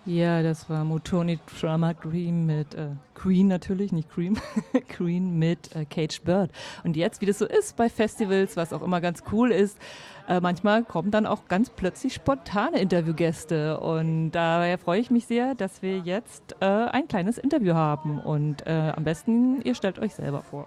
Ja, das war Mutoni Drama Queen mit Queen natürlich, nicht Cream, Queen mit Cage Bird. Und jetzt, wie das so ist bei Festivals, was auch immer ganz cool ist, manchmal kommen dann auch ganz plötzlich spontane Interviewgäste. Und daher freue ich mich sehr, dass wir jetzt ein kleines Interview haben. Und am besten, ihr stellt euch selber vor.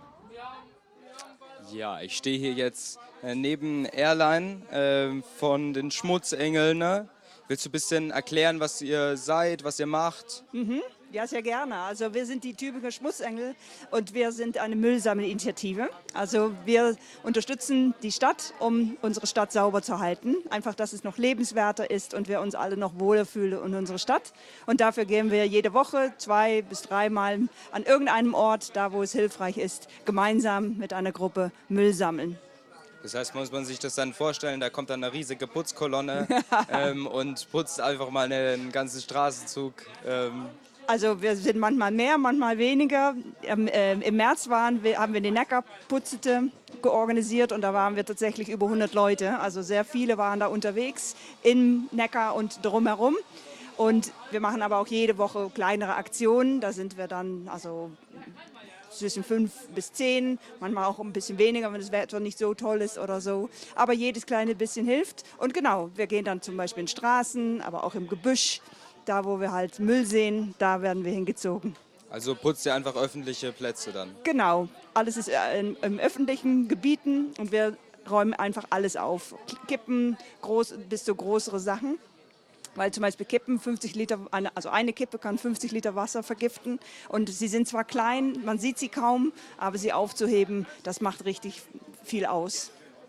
Ja, ich stehe hier jetzt neben Airline von den Schmutzengeln. Ne? Willst du ein bisschen erklären, was ihr seid, was ihr macht? Ja, sehr gerne. Also wir sind die Tübinger Schmutzengel und wir sind eine Müllsammelinitiative. Also wir unterstützen die Stadt, um unsere Stadt sauber zu halten. Einfach, dass es noch lebenswerter ist und wir uns alle noch wohler fühlen in unserer Stadt. Und dafür gehen wir jede Woche 2 bis 3 Mal an irgendeinem Ort, da wo es hilfreich ist, gemeinsam mit einer Gruppe Müll sammeln. Das heißt, muss man sich das dann vorstellen, da kommt dann eine riesige Putzkolonne und putzt einfach mal einen ganzen Straßenzug. Also wir sind manchmal mehr, manchmal weniger. Im März haben wir die Neckarputzete georganisiert und da waren wir tatsächlich über 100 Leute. Also sehr viele waren da unterwegs im Neckar und drumherum. Und wir machen aber auch jede Woche kleinere Aktionen. Da sind wir dann also zwischen 5 bis 10, manchmal auch ein bisschen weniger, wenn das Wetter nicht so toll ist oder so. Aber jedes kleine bisschen hilft. Und genau, wir gehen dann zum Beispiel in Straßen, aber auch im Gebüsch. Da, wo wir halt Müll sehen, da werden wir hingezogen. Also putzt ihr einfach öffentliche Plätze dann? Genau, alles ist im öffentlichen Gebieten und wir räumen einfach alles auf. Kippen bis zu größere Sachen. Weil zum Beispiel Kippen 50 Liter, also eine Kippe kann 50 Liter Wasser vergiften. Und sie sind zwar klein, man sieht sie kaum, aber sie aufzuheben, das macht richtig viel aus.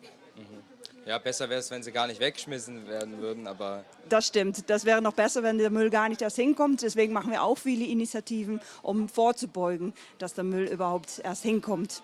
Ja, besser wäre es, wenn sie gar nicht weggeschmissen werden würden, aber Das stimmt. Das wäre noch besser, wenn der Müll gar nicht erst hinkommt. Deswegen machen wir auch viele Initiativen, um vorzubeugen, dass der Müll überhaupt erst hinkommt.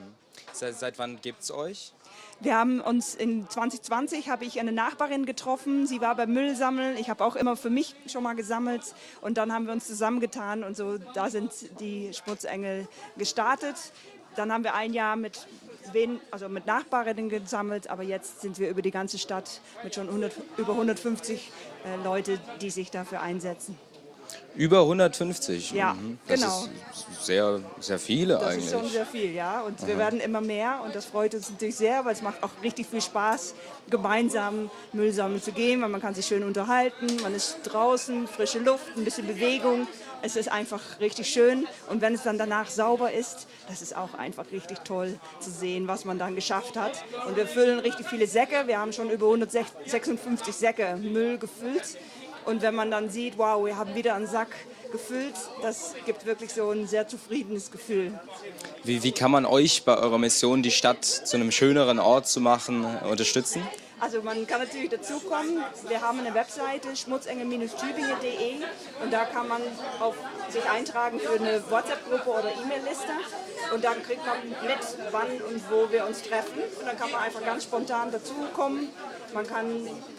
seit wann gibt es euch? Wir haben uns in 2020 habe ich eine Nachbarin getroffen. Sie war beim Müllsammeln. Ich habe auch immer für mich schon mal gesammelt. Und dann haben wir uns zusammengetan und so, da sind die Schmutzengel gestartet. Dann haben wir ein Jahr mit Nachbarinnen gesammelt, aber jetzt sind wir über die ganze Stadt mit schon über 150 Leute, die sich dafür einsetzen. Über 150? Ja, Das genau. ist sehr, sehr viele Das eigentlich. ist schon sehr viel, ja. Und wir werden immer mehr und das freut uns natürlich sehr, weil es macht auch richtig viel Spaß, gemeinsam Müll sammeln zu gehen, weil man kann sich schön unterhalten, man ist draußen, frische Luft, ein bisschen Bewegung. Es ist einfach richtig schön und wenn es dann danach sauber ist, das ist auch einfach richtig toll zu sehen, was man dann geschafft hat. Und wir füllen richtig viele Säcke, wir haben schon über 156 Säcke Müll gefüllt. Und wenn man dann sieht, wow, wir haben wieder einen Sack gefüllt, das gibt wirklich so ein sehr zufriedenes Gefühl. Wie kann man euch bei eurer Mission, die Stadt zu einem schöneren Ort zu machen, unterstützen? Also man kann natürlich dazukommen. Wir haben eine Webseite schmutzengel-tübingen.de und da kann man sich eintragen für eine WhatsApp-Gruppe oder E-Mail-Liste und dann kriegt man mit, wann und wo wir uns treffen und dann kann man einfach ganz spontan dazukommen. Man kann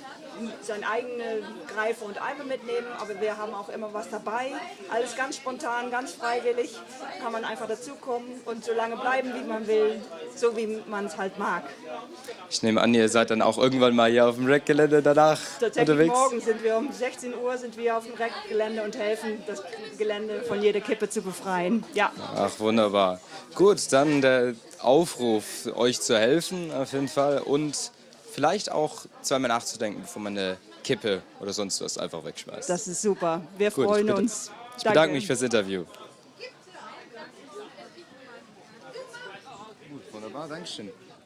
seine eigene Greife und Eimer mitnehmen, aber wir haben auch immer was dabei. Alles ganz spontan, ganz freiwillig, kann man einfach dazukommen und so lange bleiben, wie man will, so wie man es halt mag. Ich nehme an, ihr seid dann auch irgendwann mal hier auf dem Rec-Gelände danach Tatsächlich unterwegs? morgen sind wir um 16 Uhr sind wir auf dem Rec-Gelände und helfen, das Gelände von jeder Kippe zu befreien. Ja. Ach, wunderbar. Gut, dann der Aufruf, euch zu helfen auf jeden Fall und vielleicht auch zweimal nachzudenken, bevor man eine Kippe oder sonst was einfach wegschmeißt. Das ist super. Wir Gut, freuen uns. Ich bedanke mich fürs Interview. Gut, wunderbar, Dankeschön.